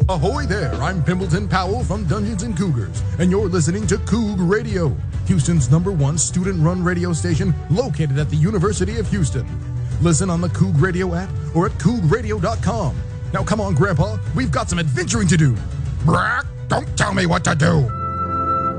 Ahoy there, I'm Pimbleton Powell from Dungeons & Cougars, and you're listening to Coug Radio, Houston's #1 student-run radio station located at the University of Houston. Listen on the Coug Radio app or at cougradio.com. Now come on, Grandpa, we've got some adventuring to do. Brack, don't tell me what to do.